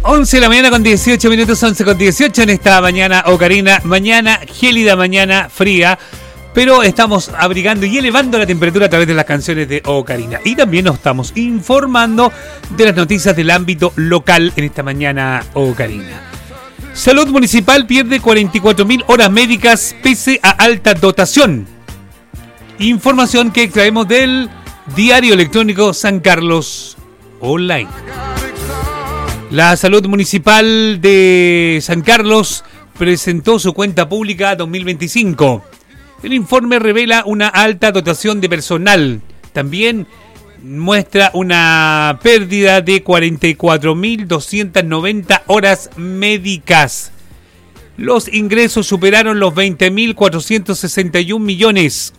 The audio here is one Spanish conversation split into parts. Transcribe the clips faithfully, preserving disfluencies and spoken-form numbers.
once de la mañana con dieciocho minutos, once con dieciocho en esta mañana ocarina, mañana gélida, mañana fría, pero estamos abrigando y elevando la temperatura a través de las canciones de Ocarina. Y también nos estamos informando de las noticias del ámbito local en esta mañana Ocarina. Salud Municipal pierde cuarenta y cuatro mil horas médicas pese a alta dotación. Información que extraemos del diario electrónico San Carlos Online. La Salud Municipal de San Carlos presentó su cuenta pública dos mil veinticinco. El informe revela una alta dotación de personal. También muestra una pérdida de cuarenta y cuatro mil doscientas noventa horas médicas. Los ingresos superaron los veinte mil cuatrocientos sesenta y un millones.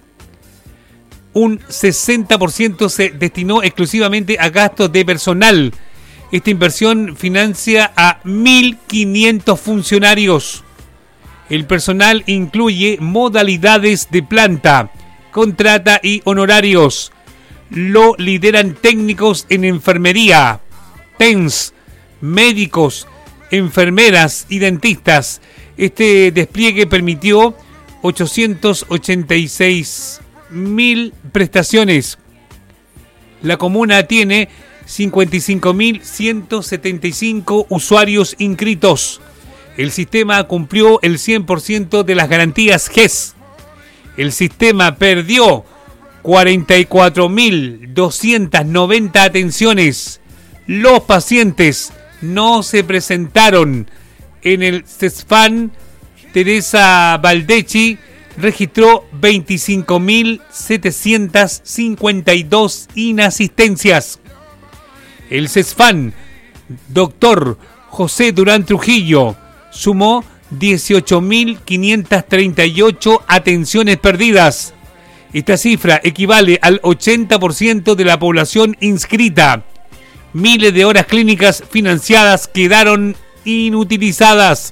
Un sesenta por ciento se destinó exclusivamente a gastos de personal. Esta inversión financia a mil quinientos funcionarios. El personal incluye modalidades de planta, contrata y honorarios. Lo lideran técnicos en enfermería, T E N S, médicos, enfermeras y dentistas. Este despliegue permitió ochocientos ochenta y seis mil prestaciones. La comuna tiene cincuenta y cinco mil ciento setenta y cinco usuarios inscritos. El sistema cumplió el cien por ciento de las garantías G E S. El sistema perdió cuarenta y cuatro mil doscientas noventa atenciones. Los pacientes no se presentaron. En el CESFAN, Teresa Valdechi registró veinticinco mil setecientas cincuenta y dos inasistencias. El CESFAN, doctor José Durán Trujillo, sumó dieciocho mil quinientas treinta y ocho atenciones perdidas. Esta cifra equivale al ochenta por ciento de la población inscrita. Miles de horas clínicas financiadas quedaron inutilizadas.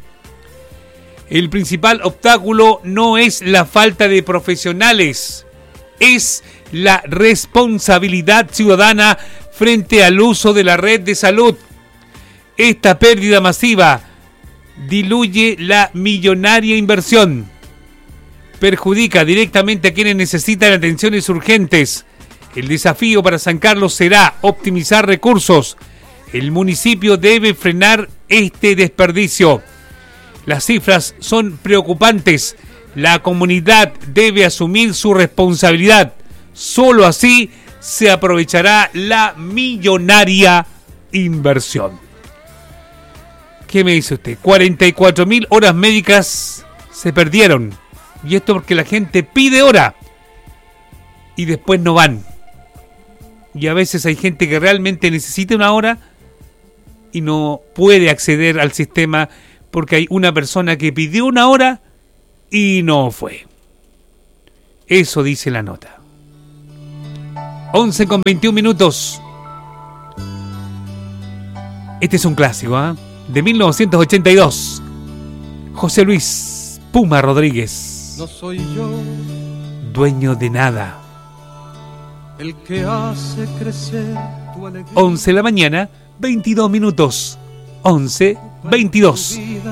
El principal obstáculo no es la falta de profesionales, es la responsabilidad ciudadana frente al uso de la red de salud. Esta pérdida masiva diluye la millonaria inversión. Perjudica directamente a quienes necesitan atenciones urgentes. El desafío para San Carlos será optimizar recursos. El municipio debe frenar este desperdicio. Las cifras son preocupantes. La comunidad debe asumir su responsabilidad. Solo así se aprovechará la millonaria inversión. ¿Qué me dice usted? cuarenta y cuatro mil horas médicas se perdieron. Y esto porque la gente pide hora y después no van. Y a veces hay gente que realmente necesita una hora y no puede acceder al sistema porque hay una persona que pidió una hora y no fue. Eso dice la nota. once con veintiún minutos. Este es un clásico, ¿eh? De mil novecientos ochenta y dos. José Luis Puma Rodríguez. No soy yo dueño de nada. El que hace crecer tu alegría. once de la mañana, veintidós minutos. once, veintidós.